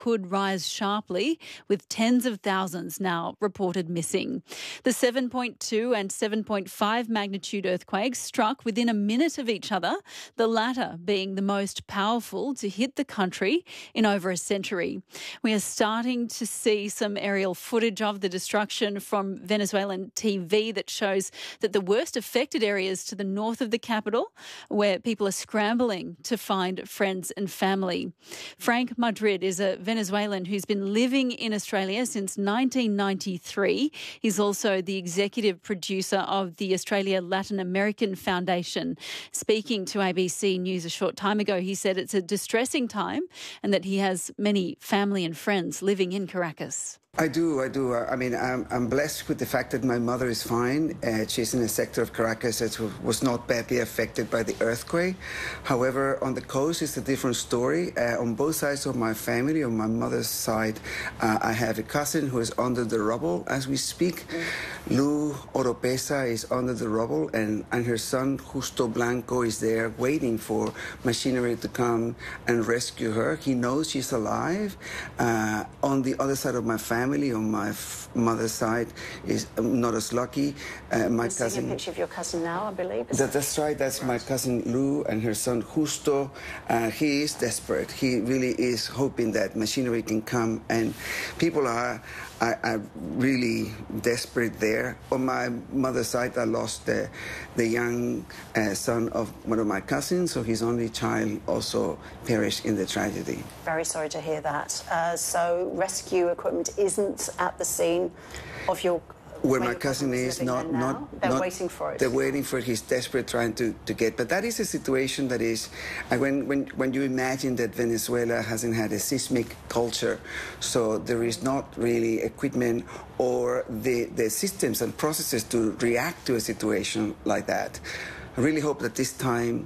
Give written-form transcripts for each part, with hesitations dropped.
could rise sharply, with tens of thousands now reported missing. The 7.2 and 7.5 magnitude earthquakes struck within a minute of each other, the latter being the most powerful to hit the country in over a century. We are starting to see some aerial footage of the destruction from Venezuelan TV that shows that the worst affected areas to the north of the capital, where people are scrambling to find friends and family. Frank Madrid is a Venezuelan who's been living in Australia since 1993. He's also the executive producer of the Australia Latin American Foundation. Speaking to ABC News a short time ago, he said it's a distressing time and that he has many family and friends living in Caracas. I do. I mean, I'm blessed with the fact that my mother is fine. She's in a sector of Caracas that was not badly affected by the earthquake. However, on the coast, it's a different story. On both sides of my family, on my mother's side, I have a cousin who is under the rubble as we speak. Lu Oropesa is under the rubble, and her son, Justo Blanco, is there waiting for machinery to come and rescue her. He knows she's alive. On the other side of my family, on my mother's side, is not as lucky. My cousin. Seeing a picture of your cousin now, I believe. That's right. That's my cousin Lu and her son Justo. He is desperate. He really is hoping that machinery can come, and people are really desperate there. On my mother's side, I lost the young son of one of my cousins, so his only child also perished in the tragedy. Very sorry to hear that. So rescue equipment isn't at the scene of your... Where my cousin is They're waiting for it. They're waiting for it. He's desperate trying to get. But that is a situation that is, when you imagine that Venezuela hasn't had a seismic culture, so there is not really equipment or the systems and processes to react to a situation like that. I really hope that this time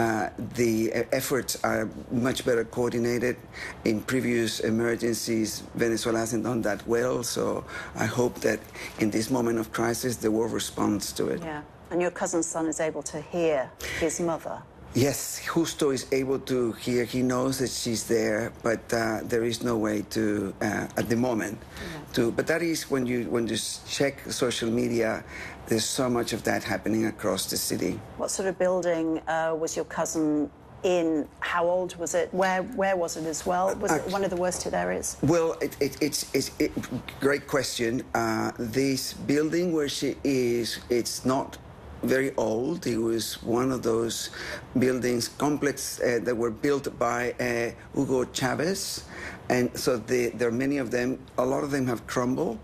the efforts are much better coordinated. In previous emergencies, Venezuela hasn't done that well, so I hope that in this moment of crisis, the world responds to it. Yeah, and your cousin's son is able to hear his mother. Yes, Justo is able to hear. He knows that she's there, but there is no way to, at the moment, to. But that is when you check social media, there's so much of that happening across the city. What sort of building was your cousin in? How old was it? Where was it as well? Was it one of the worst hit areas? Well, it's great question. This building where she is, it's not very old. It was one of those buildings, complex that were built by Hugo Chavez. And so there are many of them. A lot of them have crumbled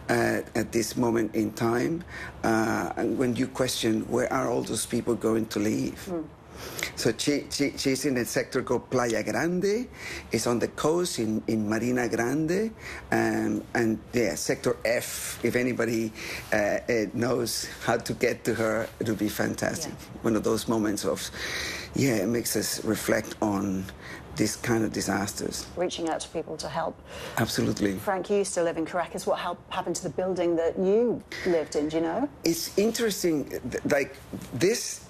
at this moment in time. And when you question, where are all those people going to live? So she's in a sector called Playa Grande. It's on the coast in Marina Grande. And yeah, Sector F, if anybody knows how to get to her, it would be fantastic. Yeah. One of those moments of, it makes us reflect on this kind of disasters. Reaching out to people to help. Absolutely. Frank, you still live in Caracas. What happened to the building that you lived in, do you know? It's interesting, like this,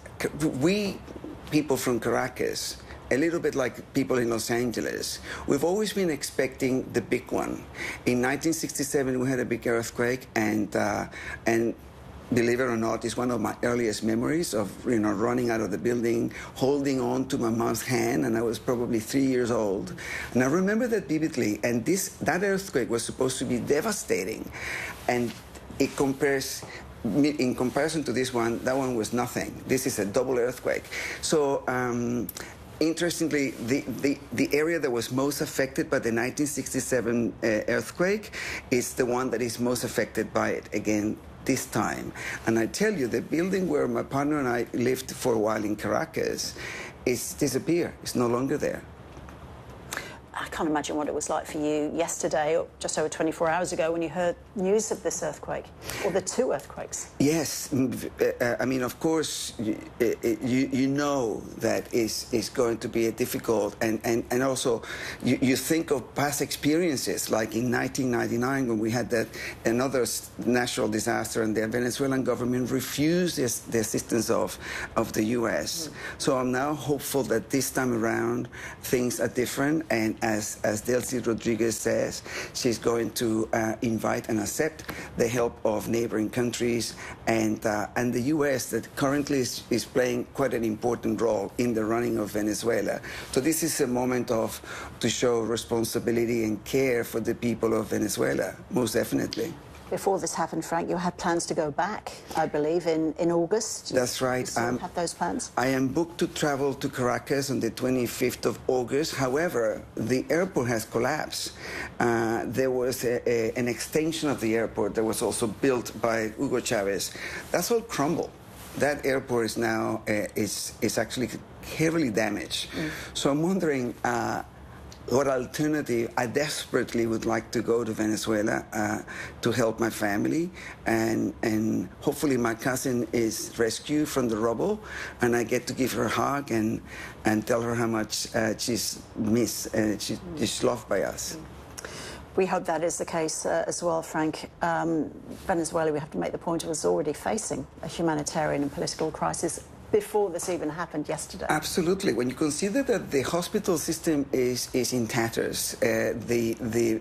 people from Caracas, a little bit like people in Los Angeles, we've always been expecting the big one. In 1967, we had a big earthquake, and believe it or not, it's one of my earliest memories of running out of the building, holding on to my mom's hand, and I was probably 3 years old. And I remember that vividly. And that earthquake was supposed to be devastating, and it compares. In comparison to this one, that one was nothing. This is a double earthquake. So, interestingly, the area that was most affected by the 1967 earthquake is the one that is most affected by it again this time. And I tell you, the building where my partner and I lived for a while in Caracas is disappeared. It's no longer there. I can't imagine what it was like for you yesterday, or just over 24 hours ago, when you heard news of this earthquake, or the two earthquakes. Yes. I mean, of course, you know that is going to be a difficult, and also you think of past experiences, like in 1999 when we had another natural disaster, and the Venezuelan government refused the assistance of the U.S. So I'm now hopeful that this time around things are different, and as Delcy Rodriguez says, she's going to invite and accept the help of neighboring countries and the U.S. that currently is playing quite an important role in the running of Venezuela. So this is a moment to show responsibility and care for the people of Venezuela, most definitely. Before this happened, Frank, you had plans to go back, I believe, in August. That's right. You still have those plans? I am booked to travel to Caracas on the 25th of August. However, the airport has collapsed. There was an extension of the airport that was also built by Hugo Chavez. That's all crumbled. That airport is now is actually heavily damaged. So I'm wondering what alternative. I desperately would like to go to Venezuela to help my family, and hopefully my cousin is rescued from the rubble, and I get to give her a hug and tell her how much she's missed and she's loved by us. We hope that is the case as well, Frank. Venezuela, we have to make the point, was already facing a humanitarian and political crisis before this even happened yesterday. Absolutely. When you consider that the hospital system is in tatters, you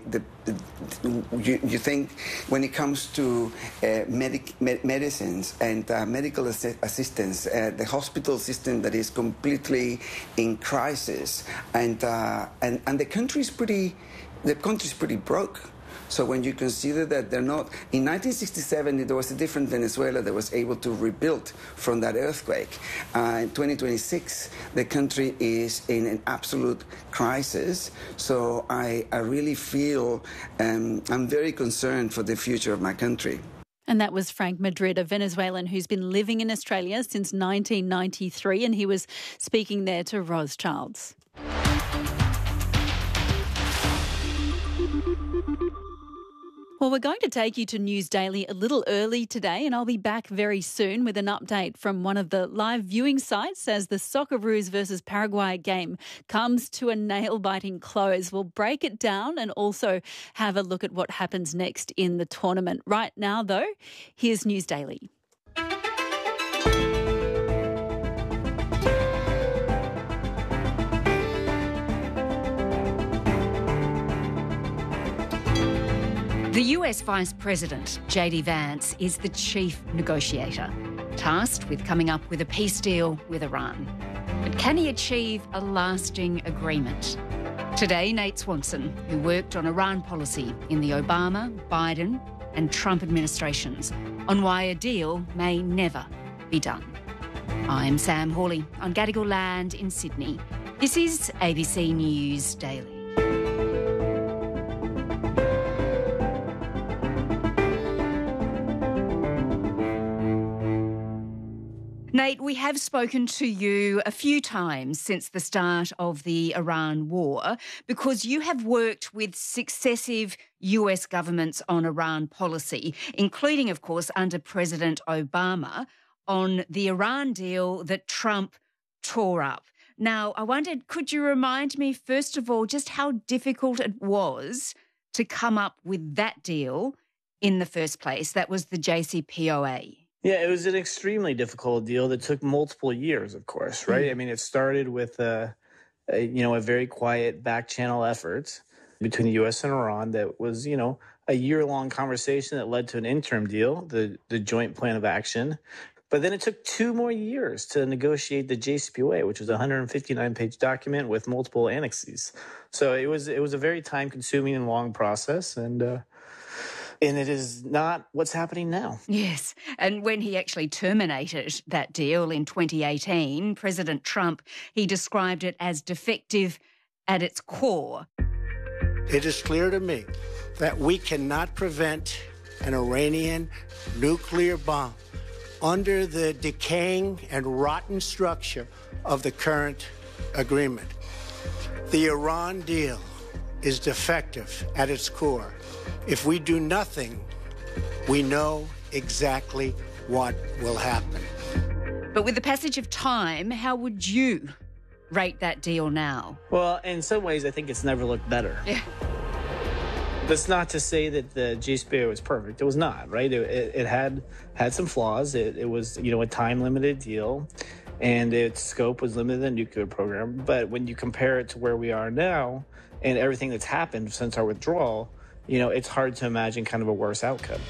think when it comes to medicines and medical assistance, the hospital system that is completely in crisis, and the country's pretty broke. So when you consider that they're not... In 1967, there was a different Venezuela that was able to rebuild from that earthquake. In 2026, the country is in an absolute crisis. So I really feel I'm very concerned for the future of my country. And that was Frank Madrid, a Venezuelan who's been living in Australia since 1993, and he was speaking there to Ros Childs. Well, we're going to take you to News Daily a little early today, and I'll be back very soon with an update from one of the live viewing sites as the Socceroos versus Paraguay game comes to a nail-biting close. We'll break it down and also have a look at what happens next in the tournament. Right now, though, here's News Daily. The US Vice President, J.D. Vance, is the chief negotiator, tasked with coming up with a peace deal with Iran. But can he achieve a lasting agreement? Today, Nate Swanson, who worked on Iran policy in the Obama, Biden and Trump administrations, on why a deal may never be done. I'm Sam Hawley on Gadigal land in Sydney. This is ABC News Daily. Nate, we have spoken to you a few times since the start of the Iran war because you have worked with successive US governments on Iran policy, including, of course, under President Obama, on the Iran deal that Trump tore up. Now, I wondered, could you remind me, first of all, just how difficult it was to come up with that deal in the first place? That was the JCPOA. Yeah, it was an extremely difficult deal that took multiple years, of course, right? I mean, it started with a very quiet back channel effort between the U.S. and Iran that was, a year-long conversation that led to an interim deal, the Joint Plan of Action. But then it took 2 more years to negotiate the JCPOA, which was a 159-page document with multiple annexes. So it was a very time-consuming and long process, and it is not what's happening now. Yes. And when he actually terminated that deal in 2018, President Trump, he described it as defective at its core. It is clear to me that we cannot prevent an Iranian nuclear bomb under the decaying and rotten structure of the current agreement. The Iran deal is defective at its core. If we do nothing, we know exactly what will happen. But with the passage of time, how would you rate that deal now? Well, in some ways, I think it's never looked better. Yeah. That's not to say that the JCPOA was perfect. It was not, right? It had some flaws. It was, a time-limited deal, and its scope was limited to the nuclear program. But when you compare it to where we are now, and everything that's happened since our withdrawal, it's hard to imagine kind of a worse outcome.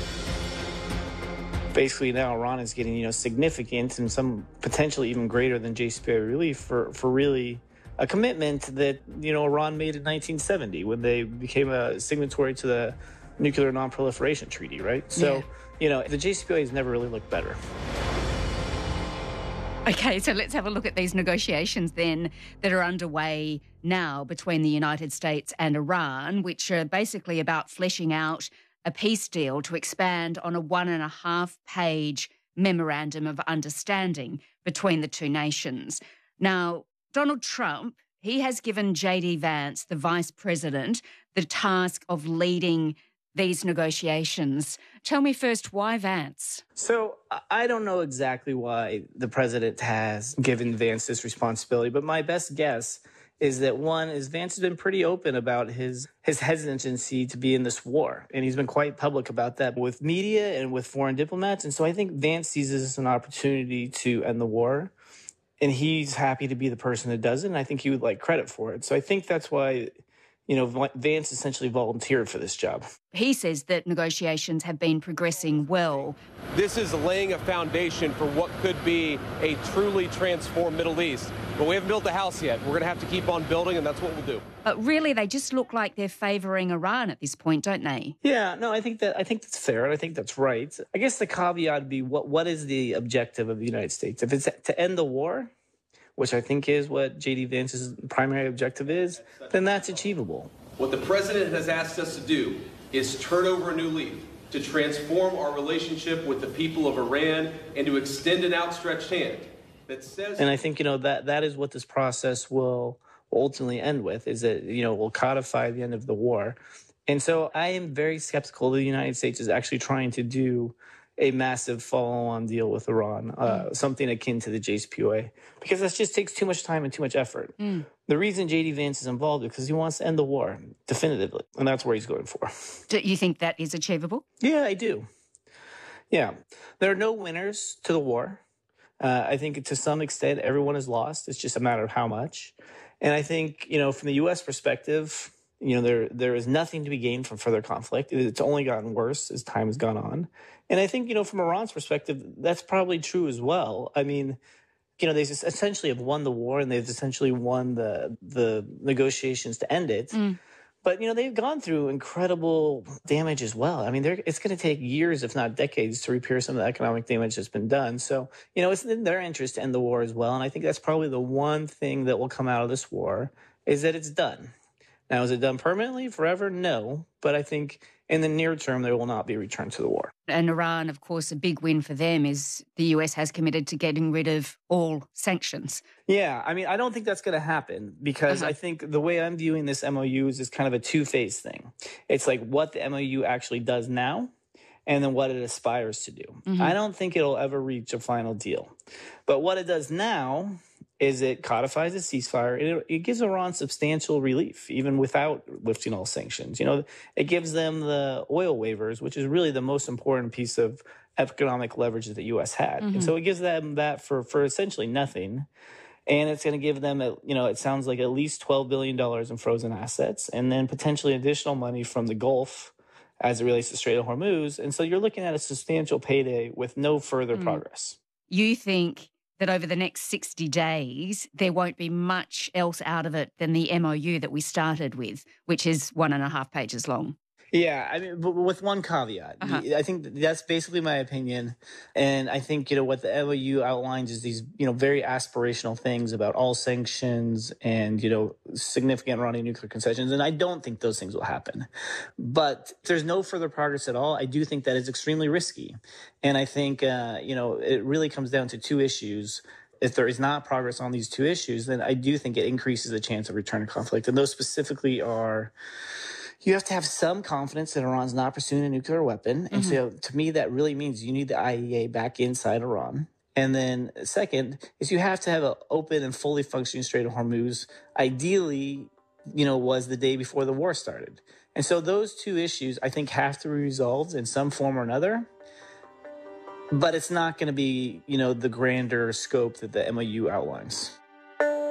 Basically, now Iran is getting, significant and some potentially even greater than JCPOA relief for really a commitment that, Iran made in 1970 when they became a signatory to the Nuclear Non-Proliferation Treaty, right? So, the JCPOA has never really looked better. Okay, so let's have a look at these negotiations then that are underway now between the United States and Iran, which are basically about fleshing out a peace deal to expand on a 1.5-page memorandum of understanding between the two nations. Now, Donald Trump, he has given J.D. Vance, the vice president, the task of leading these negotiations. Tell me first, why Vance? So I don't know exactly why the president has given Vance this responsibility, but my best guess is that one is Vance has been pretty open about his hesitancy to be in this war. And he's been quite public about that with media and with foreign diplomats. And so I think Vance sees this as an opportunity to end the war. And he's happy to be the person that does it. And I think he would like credit for it. So I think that's why, Vance essentially volunteered for this job. He says that negotiations have been progressing well. This is laying a foundation for what could be a truly transformed Middle East. But we haven't built the house yet. We're going to have to keep on building, and that's what we'll do. But really, they just look like they're favouring Iran at this point, don't they? Yeah, no, I think that's fair, and I think that's right. I guess the caveat would be what is the objective of the United States? If it's to end the war, which I think is what J.D. Vance's primary objective is, then that's achievable. What the president has asked us to do is turn over a new leaf, to transform our relationship with the people of Iran and to extend an outstretched hand that says... And I think, that is what this process will ultimately end with, is that, we'll codify the end of the war. And so I am very skeptical that the United States is actually trying to do a massive follow-on deal with Iran, something akin to the JCPOA, because that just takes too much time and too much effort. The reason J.D. Vance is involved is because he wants to end the war definitively, and that's where he's going for. Do you think that is achievable? Yeah, I do. Yeah. There are no winners to the war. I think to some extent everyone is lost. It's just a matter of how much. And I think, from the U.S. perspective, there is nothing to be gained from further conflict. It's only gotten worse as time has gone on. And I think, from Iran's perspective, that's probably true as well. I mean, they essentially have won the war and they've essentially won the negotiations to end it. But, they've gone through incredible damage as well. I mean, it's going to take years, if not decades, to repair some of the economic damage that's been done. So, it's in their interest to end the war as well. And I think that's probably the one thing that will come out of this war is that it's done. Now, is it done permanently, forever? No. But I think in the near term, there will not be a return to the war. And Iran, of course, a big win for them is the US has committed to getting rid of all sanctions. Yeah, I mean, I don't think that's going to happen because I think the way I'm viewing this MOU is kind of a two-phase thing. It's like what the MOU actually does now and then what it aspires to do. I don't think it'll ever reach a final deal. But what it does now is it codifies a ceasefire. It gives Iran substantial relief, even without lifting all sanctions. It gives them the oil waivers, which is really the most important piece of economic leverage that the U.S. had. And so it gives them that for essentially nothing. And it's going to give them, it sounds like at least $12 billion in frozen assets and then potentially additional money from the Gulf as it relates to Strait of Hormuz. And so you're looking at a substantial payday with no further progress. You think that over the next 60 days, there won't be much else out of it than the MOU that we started with, which is 1.5 pages long. Yeah, I mean, but with one caveat. I think that's basically my opinion. And I think, what the MOU outlines is these, very aspirational things about all sanctions and, significant Iranian nuclear concessions. And I don't think those things will happen. But if there's no further progress at all, I do think that is extremely risky. And I think, it really comes down to two issues. If there is not progress on these two issues, then I do think it increases the chance of return to conflict. And those specifically are... You have to have some confidence that Iran's not pursuing a nuclear weapon. And so to me, that really means you need the IAEA back inside Iran. And then second is you have to have an open and fully functioning Strait of Hormuz. Ideally, was the day before the war started. And so those two issues, I think, have to be resolved in some form or another. But it's not going to be, the grander scope that the MOU outlines.